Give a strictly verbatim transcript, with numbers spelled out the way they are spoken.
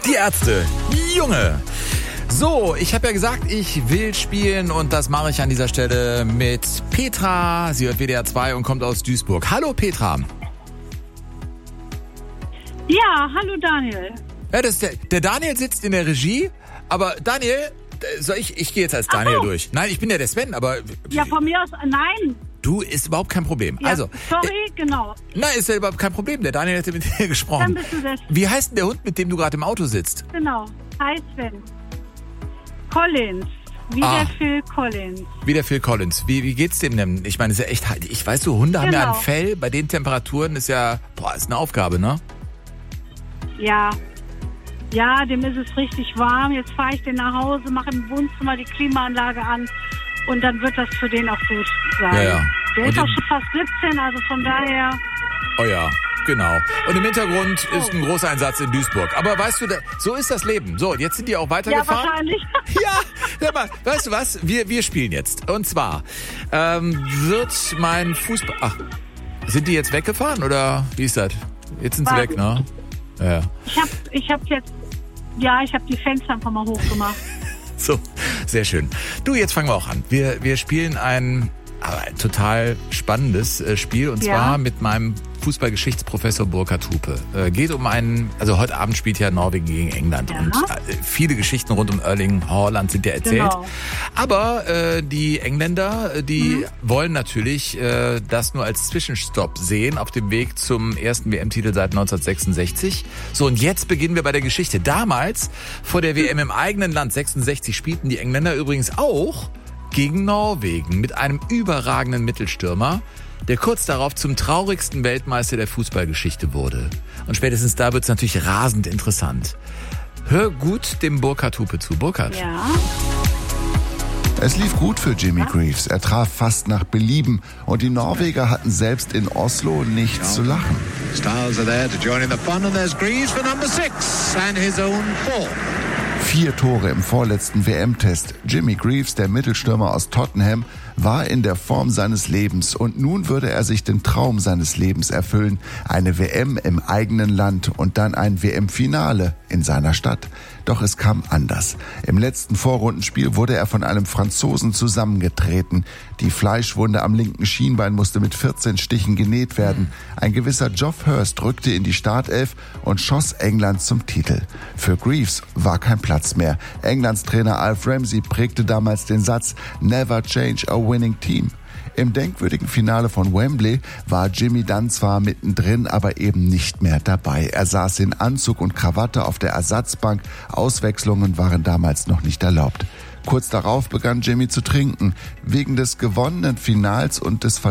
Die Ärzte, Junge. So, ich habe ja gesagt, ich will spielen und das mache ich an dieser Stelle mit Petra. Sie hört W D R zwei und kommt aus Duisburg. Hallo Petra. Ja, hallo Daniel. Ja, das ist der, der Daniel sitzt in der Regie, aber Daniel, soll ich, ich gehe jetzt als Daniel Ach so. durch. Nein, ich bin ja der Sven, aber... Ja, von mir aus, nein. Du, ist überhaupt kein Problem. Ja, also, sorry, äh, genau. Nein, ist ja überhaupt kein Problem. Der Daniel hätte mit dir gesprochen. Dann bist du das. Wie heißt denn der Hund, mit dem du gerade im Auto sitzt? Genau. Hi Sven. Collins. Wie Ah. der Phil Collins. Wie der Phil Collins. Wie, wie geht's dem denn? Ich meine, ist ja echt, ich weiß so, Hunde haben ja Genau. ein Fell. Bei den Temperaturen ist ja, boah, ist eine Aufgabe, ne? Ja. Ja, dem ist es richtig warm. Jetzt fahre ich den nach Hause, mache im Wohnzimmer die Klimaanlage an und dann wird das für den auch gut sein. Ja, ja. Der Und ist auch den- schon fast siebzehn, also von daher... Oh ja, genau. Und im Hintergrund ist ein großer Einsatz in Duisburg. Aber weißt du, da- so ist das Leben. So, jetzt sind die auch Ja, weitergefahren. wahrscheinlich. Ja, hör mal, weißt du was? Wir, wir spielen jetzt. Und zwar ähm, wird mein Fußball... Ach, sind die jetzt weggefahren oder wie ist das? Jetzt sind sie Warten. weg, ne? Ja. Ich habe ich hab jetzt... Ja, ich habe die Fenster einfach mal hochgemacht. So, sehr schön. Du, jetzt fangen wir auch an. Wir, wir spielen ein, aber ein total spannendes äh, Spiel und Ja. zwar mit meinem Fußballgeschichtsprofessor Burkhard Hupe. Äh, geht um einen, also heute Abend spielt ja Norwegen gegen England Ja. und äh, viele Geschichten rund um Erling Haaland sind ja erzählt. Genau. Aber äh, die Engländer, äh, die Mhm. wollen natürlich äh, das nur als Zwischenstopp sehen auf dem Weg zum ersten W M-Titel seit neunzehnhundertsechsundsechzig. So, und jetzt beginnen wir bei der Geschichte. Damals, vor der W M im eigenen Land sechsundsechzig, spielten die Engländer übrigens auch gegen Norwegen mit einem überragenden Mittelstürmer, der kurz darauf zum traurigsten Weltmeister der Fußballgeschichte wurde. Und spätestens da wird es natürlich rasend interessant. Hör gut dem Burkhard Hupe zu. Burkhard. Ja. Es lief gut für Jimmy Greaves. Er traf fast nach Belieben und die Norweger hatten selbst in Oslo nichts zu lachen. Styles are there to join in the fun, and there's Greaves for number six and his own four. Vier Tore im vorletzten W M-Test. Jimmy Greaves, der Mittelstürmer aus Tottenham, war in der Form seines Lebens und nun würde er sich den Traum seines Lebens erfüllen. Eine W M im eigenen Land und dann ein W M-Finale in seiner Stadt. Doch es kam anders. Im letzten Vorrundenspiel wurde er von einem Franzosen zusammengetreten. Die Fleischwunde am linken Schienbein musste mit vierzehn Stichen genäht werden. Ein gewisser Geoff Hurst rückte in die Startelf und schoss England zum Titel. Für Greaves war kein Platz mehr. Englands Trainer Alf Ramsey prägte damals den Satz "Never change a winning team". Im denkwürdigen Finale von Wembley war Jimmy dann zwar mittendrin, aber eben nicht mehr dabei. Er saß in Anzug und Krawatte auf der Ersatzbank. Auswechslungen waren damals noch nicht erlaubt. Kurz darauf begann Jimmy zu trinken. Wegen des gewonnenen Finals und des